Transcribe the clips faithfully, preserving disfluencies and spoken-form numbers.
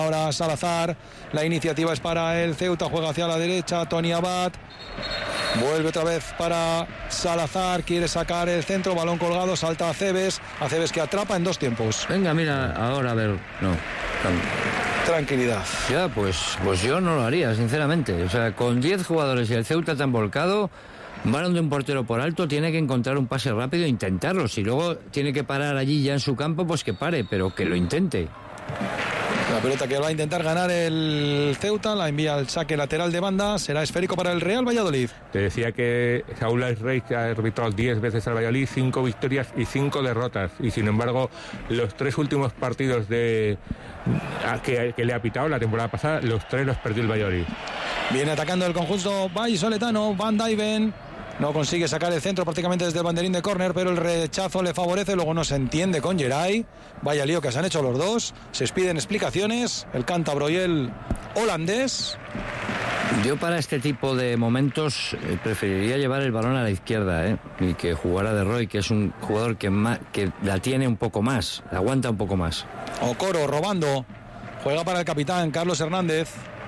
ahora Salazar, la iniciativa es para el Ceuta, juega hacia la derecha, Tony Abad, vuelve otra vez para Salazar, quiere sacar el centro, balón colgado, salta Aceves, Aceves que atrapa en dos tiempos. Venga, mira, ahora a ver, no, tranquilidad. Ya, pues, pues yo no lo haría, sinceramente, o sea, con diez jugadores y el Ceuta tan volcado, balón de un portero por alto, tiene que encontrar un pase rápido e intentarlo, si luego tiene que parar allí ya en su campo, pues que pare, pero que lo intente. La pelota que va a intentar ganar el Ceuta, la envía al saque lateral de banda, será esférico para el Real Valladolid. Te decía que Saúl Rey ha arbitrado diez veces al Valladolid, cinco victorias y cinco derrotas, y sin embargo los tres últimos partidos de que, que le ha pitado la temporada pasada, los tres los perdió el Valladolid. Viene atacando el conjunto vallisoletano, Van Dijven. No consigue sacar el centro prácticamente desde el banderín de córner, pero el rechazo le favorece, luego no se entiende con Geray. Vaya lío que se han hecho los dos, se piden explicaciones, el cántabro y el holandés. Yo para este tipo de momentos eh, preferiría llevar el balón a la izquierda, ¿eh? Y que jugara De Roy, que es un jugador que, ma- que la tiene un poco más, la aguanta un poco más. Okoro robando, juega para el capitán Carlos Hernández,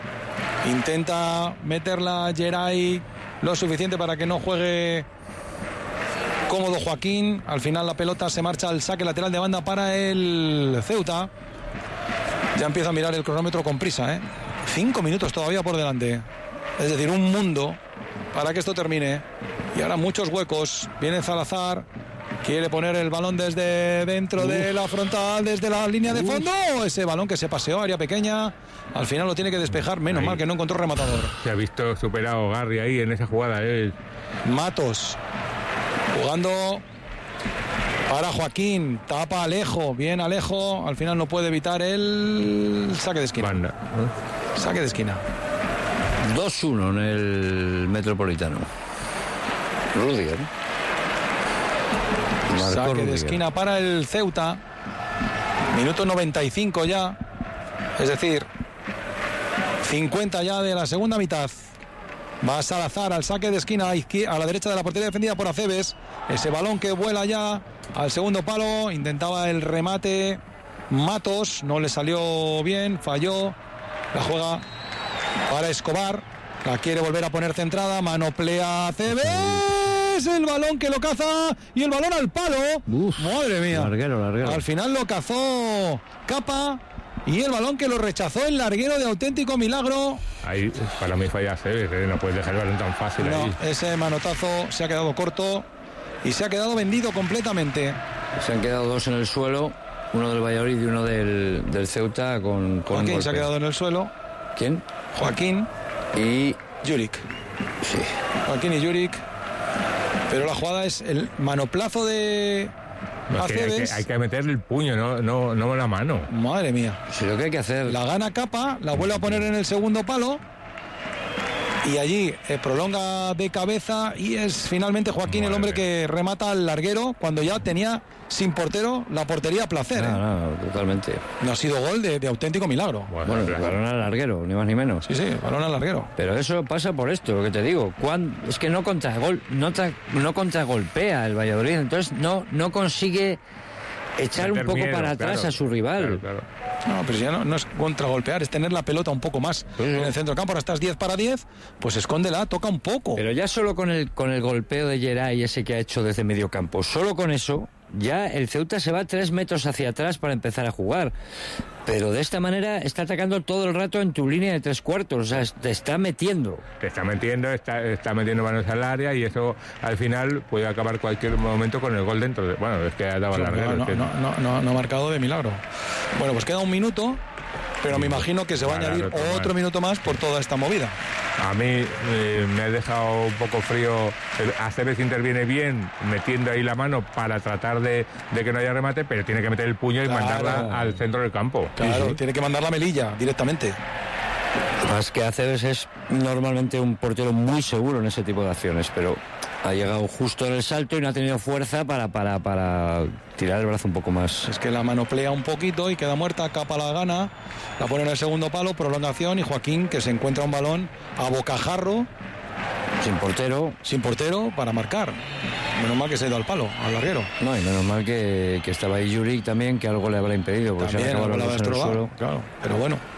intenta meterla Geray lo suficiente para que no juegue cómodo Joaquín. Al final la pelota se marcha al saque lateral de banda para el Ceuta. Ya empieza a mirar el cronómetro con prisa, ¿eh? Cinco minutos todavía por delante. Es decir, un mundo para que esto termine. Y ahora muchos huecos. Viene Salazar, quiere poner el balón desde dentro Uf. de la frontal, desde la línea de Uf. fondo. Ese balón que se paseó, área pequeña. Al final lo tiene que despejar, menos ahí. Mal que no encontró rematador. Se ha visto superado Garry ahí en esa jugada. ¿eh? Matos jugando para Joaquín, tapa Alejo, bien Alejo, al final no puede evitar el saque de esquina. Banda, ¿eh? Saque de esquina. dos uno en el Metropolitano. Rudiger. Marcó saque Rudiger. de esquina para el Ceuta. Minuto noventa y cinco ya. Es decir, cincuenta ya de la segunda mitad. Va Salazar al saque de esquina a la derecha de la portería defendida por Aceves. Ese balón que vuela ya al segundo palo. Intentaba el remate Matos, no le salió bien, falló. La juega para Escobar. La quiere volver a poner centrada. Manoplea Aceves. El balón que lo caza y el balón al palo. Uf, madre mía. Larguero, larguero. Al final lo cazó Capa. Y el balón que lo rechazó el larguero de auténtico milagro. Ahí para mí falla Aceves, ¿eh? No puedes dejar el balón tan fácil no, ahí. Ese manotazo se ha quedado corto y se ha quedado vendido completamente. Se han quedado dos en el suelo, uno del Valladolid y uno del, del Ceuta con, con Joaquín golpe. Se ha quedado en el suelo. ¿Quién? Joaquín y Juric. Sí. Joaquín y Juric. Pero la jugada es el manoplazo de No, que hay, que, hay que meterle el puño, no, no, no la mano. Madre mía. Si lo que hay que hacer. La gana Capa, la vuelve a poner en el segundo palo. Y allí eh, prolonga de cabeza. Y es finalmente Joaquín Madre el hombre mía. que remata al larguero cuando ya tenía sin portero la portería a placer. No, ¿eh? no, totalmente. No ha sido gol de, de auténtico milagro. Bueno, bueno claro. Balón al larguero, ni más ni menos. Sí, sí, balón al larguero. Pero eso pasa por esto, lo que te digo. Cuando, es que no contragol, no, tra, no contragolpea el Valladolid, entonces no, no consigue echar un poco miedo, para atrás claro, a su rival. Claro, claro. No, pero si ya no, no es contragolpear, es tener la pelota un poco más sí. en el centro del campo. Ahora estás diez para diez, pues escóndela, toca un poco. Pero ya solo con el, con el golpeo de Geray, ese que ha hecho desde medio campo, solo con eso, ya el Ceuta se va tres metros hacia atrás para empezar a jugar. Pero de esta manera está atacando todo el rato en tu línea de tres cuartos, o sea, te está metiendo. Te está metiendo, está, está metiendo manos al área y eso al final puede acabar cualquier momento con el gol dentro. De, bueno, es que ha dado sí, larguero. No, no, no, no, no ha marcado de milagro. Bueno, pues queda un minuto, pero me imagino que se va a añadir otro más. minuto más por toda esta movida. A mí eh, me ha dejado un poco frío. Aceves interviene bien metiendo ahí la mano para tratar de, de que no haya remate, pero tiene que meter el puño y claro. mandarla al centro del campo. Claro, sí, sí. Tiene que mandar la melilla directamente. Más que Aceves es normalmente un portero muy seguro en ese tipo de acciones, pero ha llegado justo en el salto y no ha tenido fuerza para, para, para tirar el brazo un poco más. Es que la manoplea un poquito y queda muerta, Capa la gana, la pone en el segundo palo, prolongación, y Joaquín que se encuentra un balón a bocajarro. Sin portero. Sin portero para marcar. Menos mal que se ha ido al palo, al larguero. No, y menos mal que, que estaba ahí Juric también, que algo le habrá impedido. Porque también se algo le habrá estrobado, claro. Pero bueno.